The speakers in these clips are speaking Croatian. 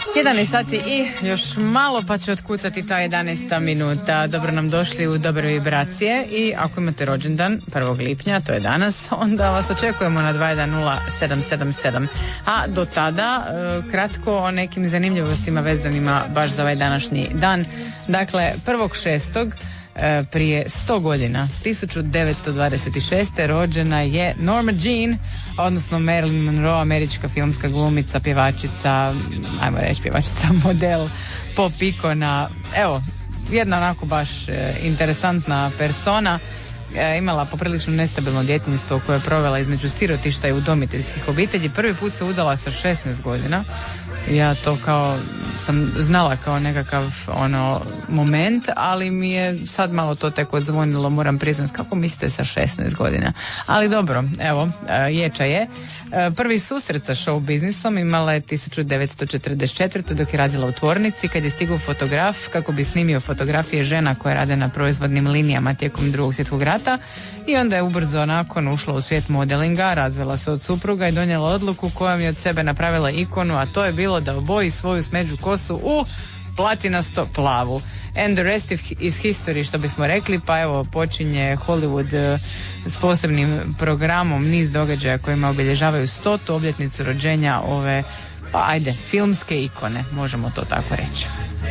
11 sati i još malo pa će otkucati ta 11. minuta. Dobro nam došli u dobre vibracije i ako imate rođendan 1. lipnja, to je danas, onda vas očekujemo na 210-777. A do tada kratko o nekim zanimljivostima vezanima baš za ovaj današnji dan. Dakle, 1.6. prije 100 godina, 1926. rođena je Norma Jean, odnosno Marilyn Monroe, američka filmska glumica, pjevačica, ajmo reći pjevačica, model, pop ikona, evo, jedna onako baš interesantna persona. Imala poprilično nestabilno djetinjstvo koje je provela između sirotišta i udomiteljskih obitelji. Prvi put se udala sa 16 godina. Ja to kao sam znala kao nekakav moment, ali mi je sad malo to tek odzvonilo, moram priznati, kako mislite sa 16 godina. Ali dobro, evo, ječa je. Prvi susret sa show biznisom imala je 1944. dok je radila u tvornici, kad je stigao fotograf kako bi snimio fotografije žena koje rade na proizvodnim linijama tijekom Drugog svjetskog rata, i onda je ubrzo nakon ušla u svijet modelinga, razvela se od supruga i donijela odluku kojom je od sebe napravila ikonu, a to je bilo da oboji svoju smeđu kosu u platinasto plavu. And the rest is history, što bismo rekli, pa evo počinje Hollywood s posebnim programom, niz događaja kojima obilježavaju 100. obljetnicu rođenja ove, pa ajde, filmske ikone, možemo to tako reći.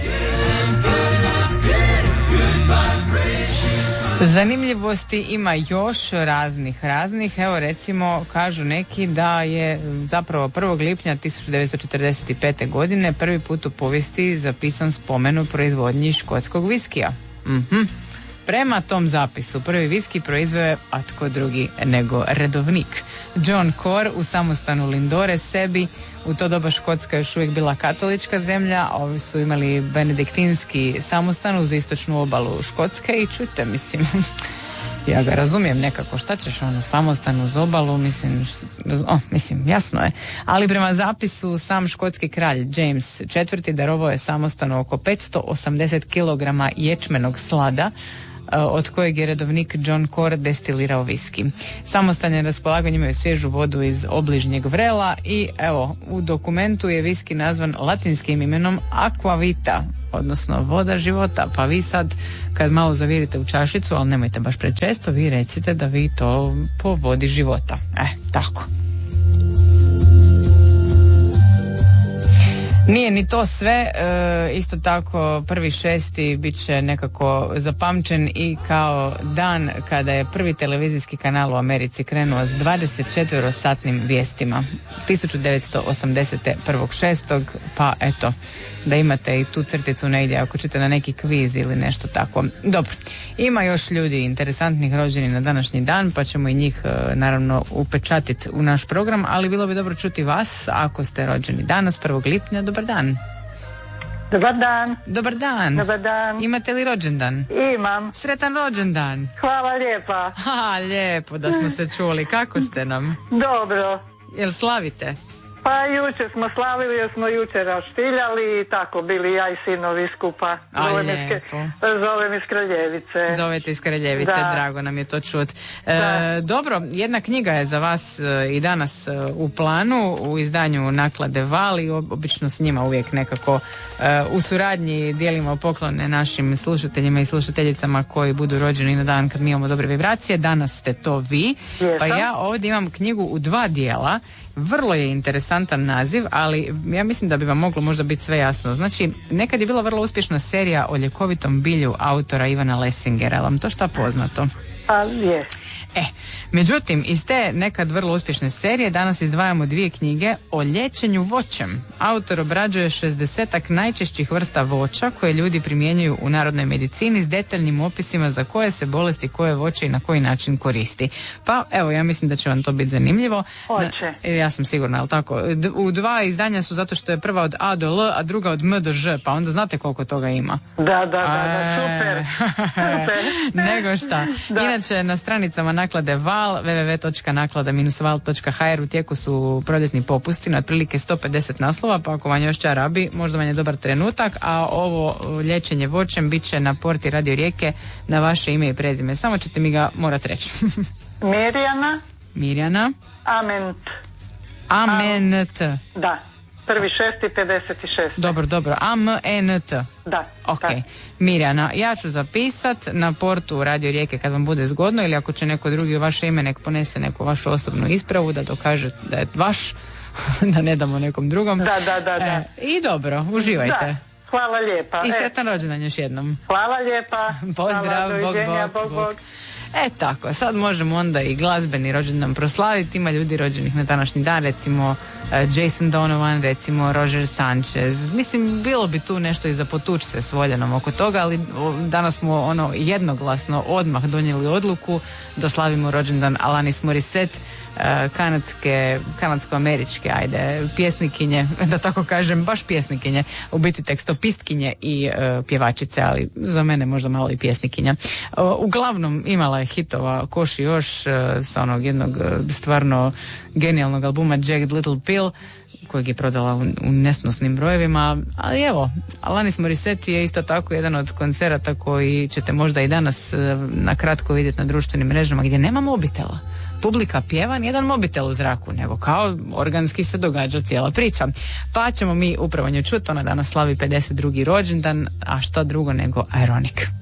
Zanimljivosti ima još raznih. Evo recimo kažu neki da je zapravo 1. lipnja 1945. godine prvi put u povijesti zapisan spomen u proizvodnji škotskog viskija. Prema tom zapisu prvi viski proizveo je, a tko drugi nego redovnik John Core u samostanu Lindore sebi. U to doba Škotska još uvijek bila katolička zemlja, a ovi su imali benediktinski samostan uz istočnu obalu Škotske i čujte, mislim, ja ga razumijem nekako, šta ćeš samostan uz obalu, mislim, jasno je. Ali prema zapisu sam škotski kralj James IV. Darovao je samostanu oko 580 kg ječmenog slada, od kojeg je redovnik John Core destilirao viski. Samostan je na raspolaganju, imaju svježu vodu iz obližnjeg vrela i evo, u dokumentu je viski nazvan latinskim imenom Aquavita, odnosno voda života, pa vi sad kad malo zavirite u čašicu, ali nemojte baš prečesto, vi recite da vi to po vodi života. Tako. Nije ni to sve, isto tako 1.6. bit će nekako zapamćen i kao dan kada je prvi televizijski kanal u Americi krenuo s 24-satnim vijestima. 1980. 1.6. pa eto, da imate i tu crticu negdje ako ćete na neki kviz ili nešto tako. Dobro, ima još ljudi interesantnih rođeni na današnji dan, pa ćemo i njih naravno upečatiti u naš program, ali bilo bi dobro čuti vas ako ste rođeni danas 1. lipnja. Dobar dan. Dobar dan. Dobar dan. Dobar dan. Imate li rođendan? Imam. Sretan rođendan. Hvala lijepa. Lijepo da smo se čuli. Kako ste nam? Dobro. Jel slavite? Pa jučer smo slavili jer smo jučer raštiljali i tako bili ja i sinovi skupa. Zovem iz Kraljevice. Zovete iz Kraljevice, da. Drago nam je to čut. Dobro, jedna knjiga je za vas i danas u planu u izdanju naklade Val i obično s njima uvijek nekako u suradnji dijelimo poklone našim slušateljima i slušateljicama koji budu rođeni na dan kad mi imamo dobre vibracije. Danas ste to vi. Jesam. Pa ja ovdje imam knjigu u 2 dijela. Vrlo je interesantan naziv, ali ja mislim da bi vam moglo možda biti sve jasno. Znači, nekad je bila vrlo uspješna serija o ljekovitom bilju autora Ivana Lessingera. Vam to šta poznato? Je. Međutim, iz te nekad vrlo uspješne serije danas izdvajamo 2 knjige o liječenju voćem. Autor obrađuje 60-ak najčešćih vrsta voća koje ljudi primjenjuju u narodnoj medicini s detaljnim opisima za koje se bolesti, koje voće i na koji način koristi. Pa evo, ja mislim da će vam to biti zanimljivo. Hoće. Ja sam sigurna, ali tako. U 2 izdanja su zato što je prva od A do L, a druga od M do Ž, pa onda znate koliko toga ima. Da, super. Nego šta. Inače, na stranicama naklade Val, www.naklada-val.hr u tijeku su proljetni popusti na otprilike 150 naslova, pa ako vam još čarabi, možda vam je dobar trenutak, a ovo liječenje voćem bit će na porti Radio Rijeke na vaše ime i prezime. Samo ćete mi ga morat reći. Mirjana. Ament. Da. 1.6.56. Dobro. A-M-E-N-T. Da. Ok. Da. Mirjana, ja ću zapisat na portu Radio Rijeke kad vam bude zgodno, ili ako će neko drugi u vaše ime nek ponese neku vašu osobnu ispravu da dokaže da je vaš, da ne damo nekom drugom. Da. I dobro, uživajte. Da. Hvala lijepa. I sretan rođendan još jednom. Hvala lijepa. Pozdrav, bog. Tako, sad možemo onda i glazbeni rođendan proslaviti. Ima ljudi rođenih na današnji dan, recimo Jason Donovan, recimo Roger Sanchez. Mislim, bilo bi tu nešto i za potući se s Voljanom oko toga, ali danas smo jednoglasno odmah donijeli odluku da slavimo rođendan Alanis Morissette, kanadsko-američke, pjesnikinje, da tako kažem, baš pjesnikinje, u biti tekstopistkinje i pjevačice, ali za mene možda malo i pjesnikinja. Uglavnom imala je hitova koš i još sa onog jednog stvarno genijalnog albuma Jagged Little Pill, kojeg je prodala u nesnosnim brojevima, ali evo, Alanis Morissette je isto tako jedan od koncerata koji ćete možda i danas na kratko vidjeti na društvenim mrežama gdje nema mobitela. Publika pjeva, nijedan mobitel u zraku, nego kao organski se događa cijela priča. Pa ćemo mi upravo nju čuti, ona danas slavi 52. rođendan, a šta drugo nego Ironic.